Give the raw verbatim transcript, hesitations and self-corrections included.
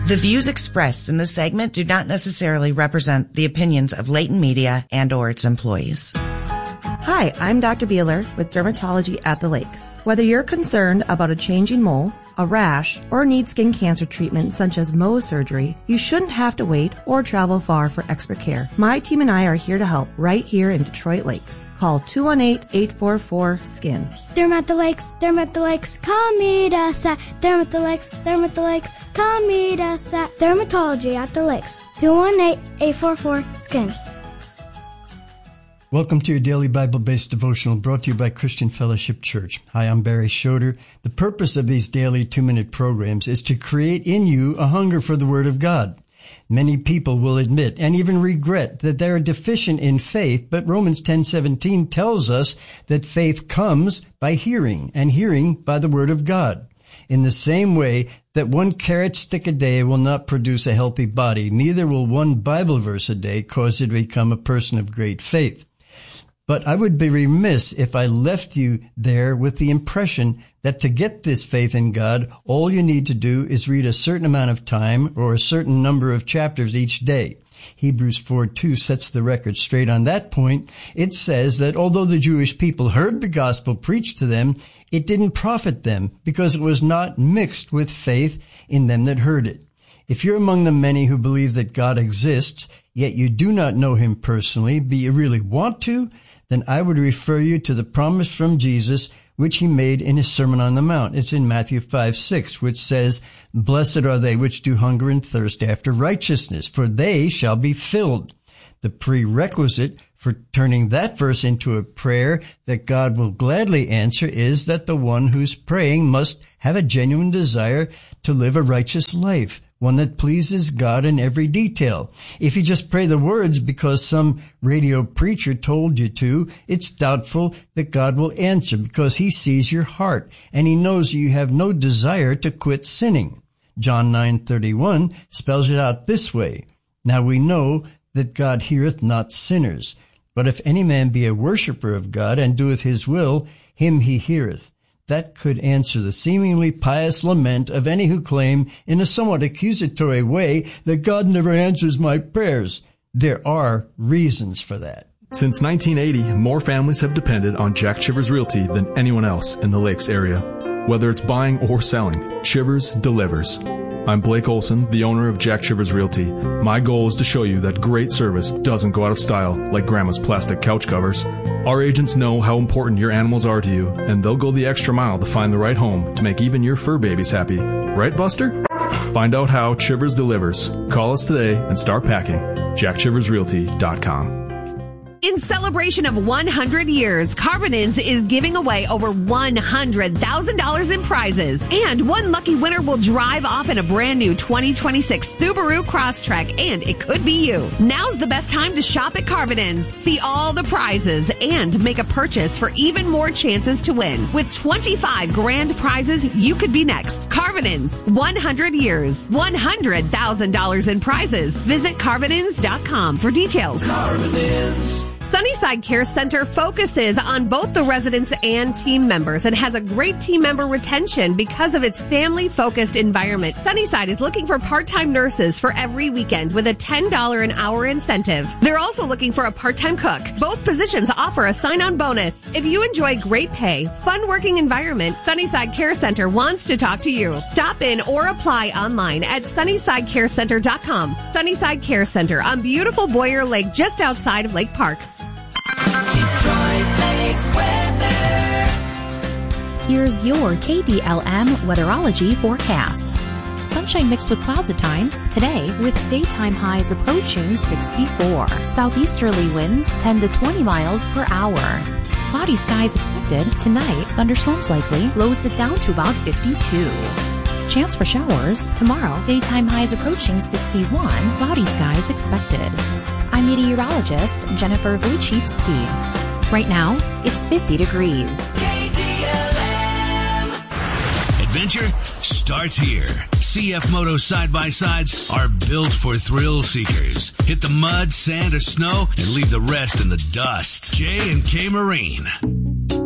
The views expressed in this segment do not necessarily represent the opinions of Layton Media and or its employees. Hi, I'm Doctor Beeler with Dermatology at the Lakes. Whether you're concerned about a changing mole, a rash, or need skin cancer treatment such as Mohs surgery, you shouldn't have to wait or travel far for expert care. My team and I are here to help right here in Detroit Lakes. Call two one eight, eight four four, S K I N. Derm at the Lakes, Derm at the Lakes, come meet us at Derm at the Lakes, Derm at the Lakes, come meet us at Dermatology at the Lakes. two one eight, eight four four, S K I N. Welcome to your daily Bible-based devotional brought to you by Christian Fellowship Church. Hi, I'm Barry Schroeder. The purpose of these daily two-minute programs is to create in you a hunger for the Word of God. Many people will admit and even regret that they are deficient in faith, but Romans ten seventeen tells us that faith comes by hearing, and hearing by the Word of God. In the same way that one carrot stick a day will not produce a healthy body, neither will one Bible verse a day cause you to become a person of great faith. But I would be remiss if I left you there with the impression that to get this faith in God, all you need to do is read a certain amount of time or a certain number of chapters each day. Hebrews four two sets the record straight on that point. It says that although the Jewish people heard the gospel preached to them, it didn't profit them because it was not mixed with faith in them that heard it. If you're among the many who believe that God exists, yet you do not know him personally, but you really want to, then I would refer you to the promise from Jesus, which he made in his Sermon on the Mount. It's in Matthew five six, which says, "Blessed are they which do hunger and thirst after righteousness, for they shall be filled." The prerequisite for turning that verse into a prayer that God will gladly answer is that the one who's praying must have a genuine desire to live a righteous life, one that pleases God in every detail. If you just pray the words because some radio preacher told you to, it's doubtful that God will answer because he sees your heart and he knows you have no desire to quit sinning. John nine thirty-one spells it out this way. Now we know that God heareth not sinners, but if any man be a worshipper of God and doeth his will, him he heareth. That could answer the seemingly pious lament of any who claim, in a somewhat accusatory way, that God never answers my prayers. There are reasons for that. Since nineteen eighty, more families have depended on Jack Chivers Realty than anyone else in the Lakes area. Whether it's buying or selling, Chivers delivers. I'm Blake Olson, the owner of Jack Chivers Realty. My goal is to show you that great service doesn't go out of style like Grandma's plastic couch covers. Our agents know how important your animals are to you, and they'll go the extra mile to find the right home to make even your fur babies happy. Right, Buster? Find out how Chivers delivers. Call us today and start packing. jack chivers realty dot com. In celebration of one hundred years, Carbonins is giving away over one hundred thousand dollars in prizes. And one lucky winner will drive off in a brand new twenty twenty-six Subaru Crosstrek, and it could be you. Now's the best time to shop at Carbonins. See all the prizes and make a purchase for even more chances to win. With twenty-five grand prizes, you could be next. Carbonins, one hundred years, one hundred thousand dollars in prizes. Visit carbonins dot com for details. Carbonins. Sunnyside Care Center focuses on both the residents and team members and has a great team member retention because of its family-focused environment. Sunnyside is looking for part-time nurses for every weekend with a ten dollars an hour incentive. They're also looking for a part-time cook. Both positions offer a sign-on bonus. If you enjoy great pay, fun working environment, Sunnyside Care Center wants to talk to you. Stop in or apply online at sunnyside care center dot com. Sunnyside Care Center on beautiful Boyer Lake just outside of Lake Park. Detroit Lakes weather. Here's your K D L M weatherology forecast. Sunshine mixed with clouds at times today, with daytime highs approaching sixty-four. Southeasterly winds ten to twenty miles per hour. Cloudy skies expected tonight. Thunderstorms likely. Lows it down to about fifty-two. Chance for showers tomorrow. Daytime highs approaching sixty-one. Cloudy skies expected. I'm meteorologist Jennifer Wojcicki. Right now, it's fifty degrees. K D L M. Adventure starts here. C F Moto side-by-sides are built for thrill seekers. Hit the mud, sand, or snow and leave the rest in the dust. J and K Marine.